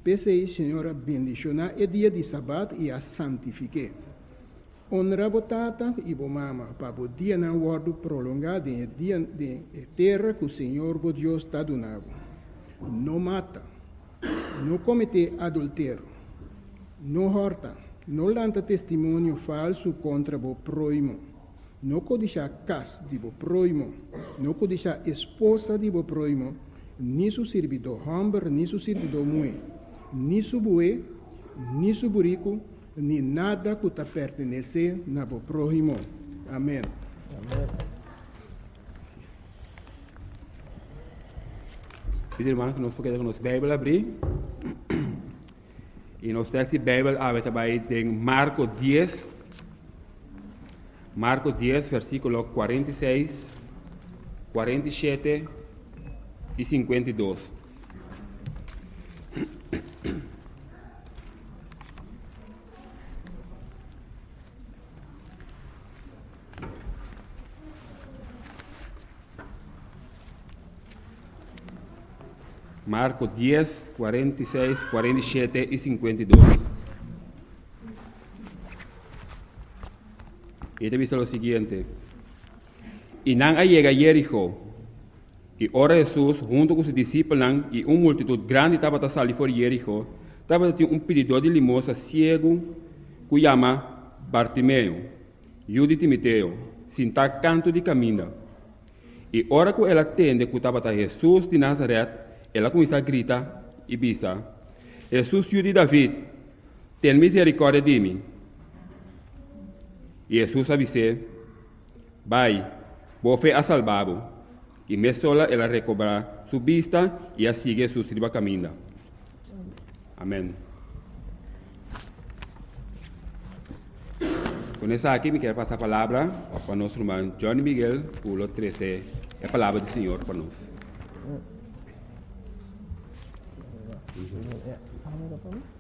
PC, Senhor, bendicionar o dia de sábado e a santifique. Honra a tata e a mama, para o dia não word prolongado em dia de terra que o Senhor, o Deus, está dando. Não mata, não comete adultério, não horta, não lanta testemunho falso contra o próximo, não codicia casa de o próximo, não codicia esposa de o próximo, nem seu servidor homem, nem seu servidor mulher, nem seu boi, nem seu burico, nem nada que te pertenece na o próximo. Amém. Amém. Pedir, irmão, que nós podemos nossa Bíblia abrir. E nós temos a Bíblia aberta em Marcos 10. Marcos 10, versículo 46, 47 e 52. Marcos 10, 46, 47 e 52. Y te visto lo siguiente. Y nan llega a Jericho. Y ora Jesús, junto con sus discípulos, y una multitud grande estaba a salir por Jericho, estaba un pedidor de limosna ciego, que llama Bartimeo, hijo de Timoteo, sin estar canto de camino. Y ora que él atende que estaba a Jesús de Nazaret, ela começa a gritar e bisa: Jesus, filho de David, tem misericórdia de mim. E Jesus avise: vai, boa fé a salvado. E me sola ela recobra sua vista e a sigue su sirva caminho. Amém. Com essa aqui, me quero passar a palavra para o nosso irmão Johnny Miguel, pulo 13, a palavra do Senhor para nós.